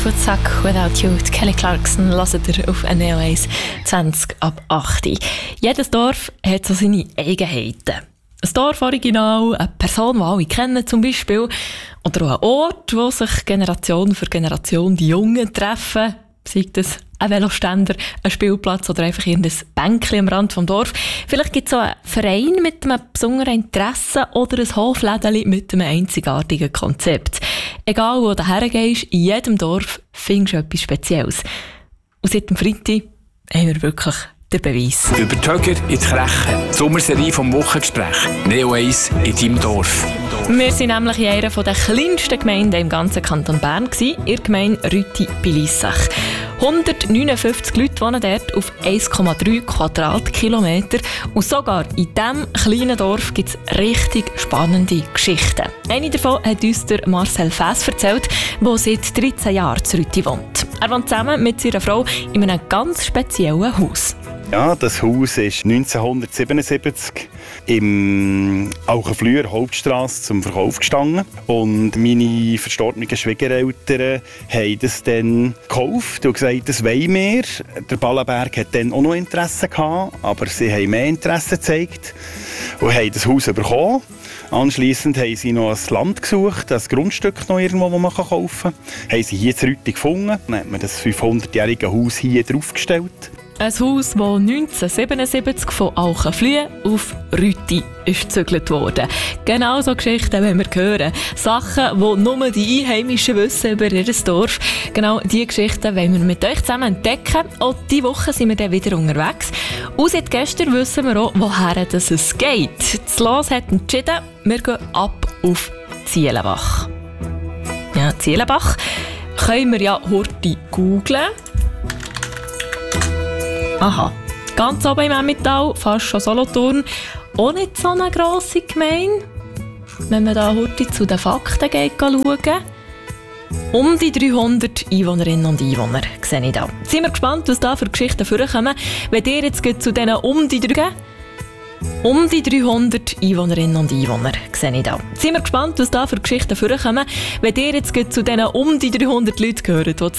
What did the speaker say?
Fleetwood Mac «Without You», die Kelly Clarkson, hört ihr auf NEO 1, 20 ab 8. Jedes Dorf hat so seine Eigenheiten. Ein Dorforiginal, eine Person, die alle kennen zum Beispiel, oder auch ein Ort, wo sich Generation für Generation die Jungen treffen, sei das ein Veloständer, ein Spielplatz oder einfach irgendein Bänkchen am Rand des Dorf. Vielleicht gibt es auch einen Verein mit einem besonderen Interesse oder ein Hoflädeli mit einem einzigartigen Konzept. Egal wo du hergehst, in jedem Dorf findest du etwas Spezielles. Und seit dem Freitag haben wir wirklich den Beweis. Über die Höger ins Krechen. Die Sommerserie vom Wochengespräch. Neo 1 in deinem Dorf. Wir waren nämlich in einer der kleinsten Gemeinden im ganzen Kanton Bern, in der Gemeinde Rütti-Bilissach. 159 Leute wohnen dort auf 1,3 Quadratkilometer. Und sogar in diesem kleinen Dorf gibt es richtig spannende Geschichten. Eine davon hat uns der Marcel Fäss erzählt, der seit 13 Jahren in Rütti wohnt. Er wohnt zusammen mit seiner Frau in einem ganz speziellen Haus. Ja, das Haus ist 1977 im Auchenflüher Hauptstrasse zum Verkauf gestanden. Und meine verstorbenen Schwiegereltern haben das dann gekauft und gesagt, das wollen wir. Der Ballenberg hat dann auch noch Interesse gehabt, aber sie haben mehr Interesse gezeigt und haben das Haus bekommen. Anschliessend haben sie noch ein Land gesucht, ein Grundstück noch irgendwo, das man kaufen kann. Haben sie hier in Rütti gefunden. Dann hat man das 500-jährige Haus hier draufgestellt. Ein Haus, das 1977 von Auchenflüh auf Rütti gezügelt wurde. Genau so Geschichten wollen wir hören. Sachen, die nur die Einheimischen wissen über ihr Dorf. Genau diese Geschichten wollen wir mit euch zusammen entdecken. Auch diese Woche sind wir dann wieder unterwegs. Und seit gestern wissen wir auch, woher es geht. Das Los hat entschieden, wir gehen ab auf Zielenbach. Ja, Zielenbach können wir ja heute googlen. Aha, ganz oben im Emmental, fast schon Solothurn, auch nicht so eine grosse Gemeinde. Wenn man da heute zu den Fakten geht, schauen, um die 300 Einwohnerinnen und Einwohner sehe ich da. Sind wir gespannt, was da für Geschichten vorkommen, wenn ihr jetzt zu diesen um die 300 Einwohnerinnen und Einwohner sehe ich da. Sind wir gespannt, was da für Geschichten vorkommen, wenn ihr jetzt zu diesen um die 300 Leuten gehört, die